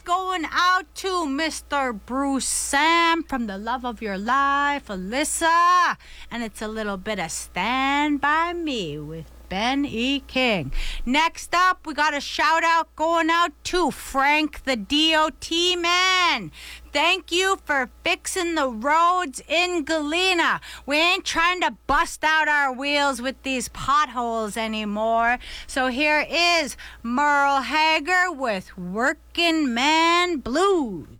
going out to Mr. Bruce Sam from The Love of Your Life, Alyssa. And it's a little bit of Stand By Me with Ben E. King. Next up, we got a shout out going out to Frank the DOT man. Thank you for fixing the roads in Galena. We ain't trying to bust out our wheels with these potholes anymore. So here is Merle Haggard with Working Man Blues.